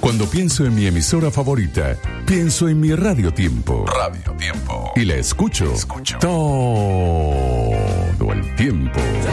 Cuando pienso en mi emisora favorita, pienso en mi Radio Tiempo. Radio Tiempo. Y la escucho. Todo